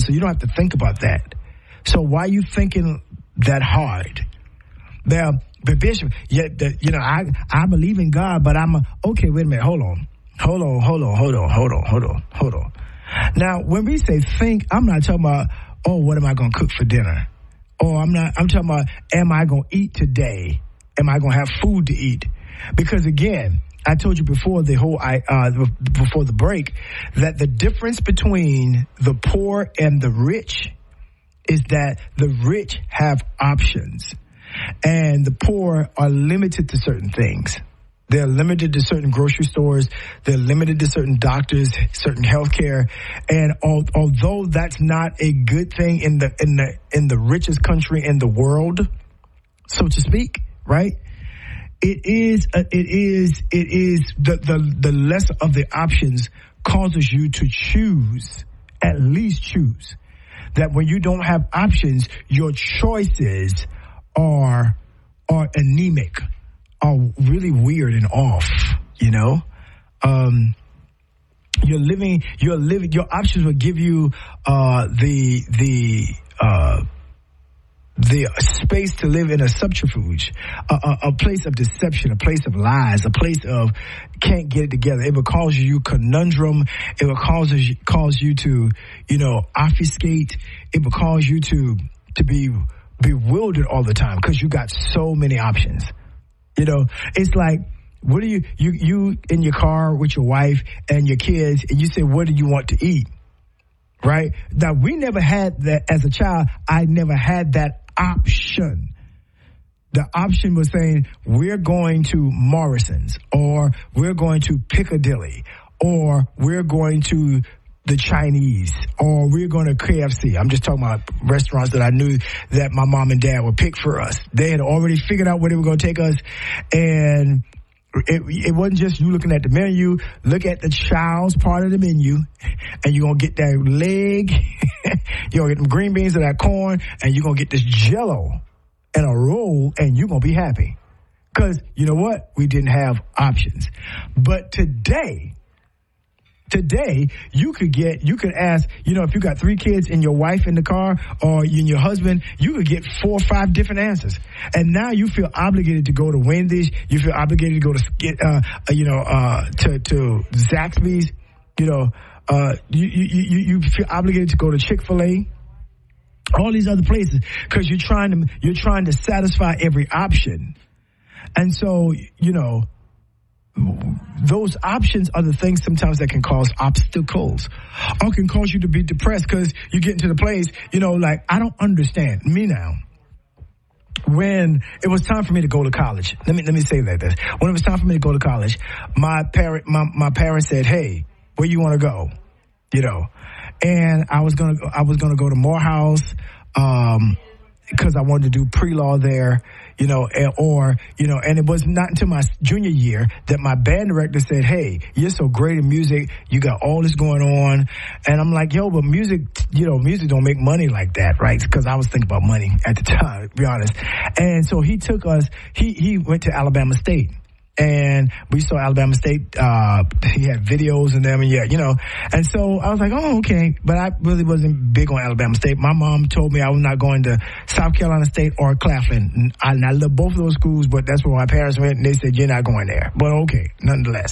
so you don't have to think about that. So why are you thinking that hard? But Bishop, I believe in God, but okay, wait a minute, hold on. Now, when we say think, I'm not talking about, what am I going to cook for dinner? Or I'm talking about, am I going to eat today? Am I going to have food to eat? Because again, I told you before before the break that the difference between the poor and the rich is that the rich have options and the poor are limited to certain things. They're limited to certain grocery stores. They're limited to certain doctors, certain healthcare. And although that's not a good thing in the richest country in the world, so to speak, right? It is the less of the options causes you to choose, at least choose. That when you don't have options, your choices are anemic, are really weird and off, your options will give you the space to live in a subterfuge, a place of deception, a place of lies, a place of can't get it together. It will cause you conundrum. It will cause you to, obfuscate. It will cause you to be bewildered all the time because you got so many options. It's like, what do you in your car with your wife and your kids, and you say, what do you want to eat? Right? Now, we never had that as a child. I never had that option. The option was saying, we're going to Morrison's, or we're going to Piccadilly, or we're going to the Chinese, or we're going to KFC. I'm just talking about restaurants that I knew that my mom and dad would pick for us. They had already figured out where they were going to take us, and it wasn't just you looking at the menu. Look at the child's part of the menu, and you're going to get that leg, you're going to get them green beans and that corn, and you're going to get this Jell-O and a roll, and you're going to be happy. Because, you know what? We didn't have options. But today, you could ask, if you got 3 kids and your wife in the car or you and your husband, you could get 4 or 5 different answers. And now you feel obligated to go to Wendy's. You feel obligated to go to Zaxby's. You feel obligated to go to Chick-fil-A. All these other places because you're trying to satisfy every option. And so, those options are the things sometimes that can cause obstacles or can cause you to be depressed because you get into the place, like, I don't understand. Me now, when it was time for me to go to college, let me say that this. When it was time for me to go to college, my parents said, hey, where you want to go? And I was going to go to Morehouse, because I wanted to do pre-law there, and it was not until my junior year that my band director said, hey, you're so great in music. You got all this going on. And I'm like, but music don't make money like that, right? Because I was thinking about money at the time, to be honest. And so he took us, he went to Alabama State. And we saw Alabama State, he had videos and them, and and so I was like, oh, okay. But I really wasn't big on Alabama State. My mom told me I was not going to South Carolina State or Claflin. And I love both of those schools, but that's where my parents went, and they said, you're not going there. But okay, nonetheless.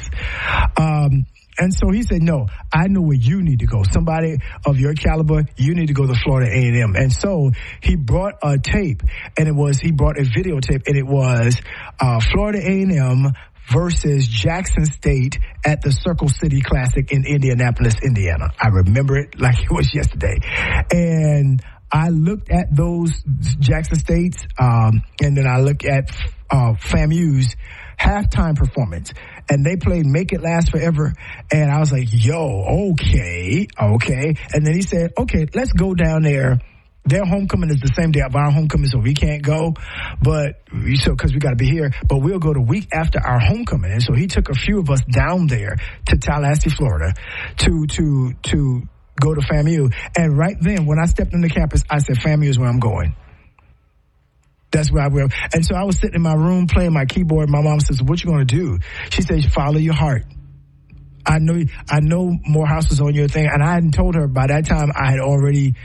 And so he said, no, I know where you need to go. Somebody of your caliber, you need to go to Florida A&M. And so he brought a tape, and he brought a videotape, and it was Florida A&M versus Jackson State at the Circle City Classic in Indianapolis, Indiana. I remember it like it was yesterday. And I looked at those Jackson States, and then I looked at FAMU's halftime performance, and they played Make It Last Forever, and I was like, okay. And then he said, okay, let's go down there. Their homecoming is the same day of our homecoming, so we can't go, because we got to be here, but we'll go the week after our homecoming. And so he took a few of us down there to Tallahassee, Florida, to go to FAMU. And right then, when I stepped on the campus, I said, FAMU is where I'm going. That's where I will. And so I was sitting in my room playing my keyboard. My mom says, what you going to do? She says, follow your heart. I know Morehouse was on your thing. And I hadn't told her by that time I had already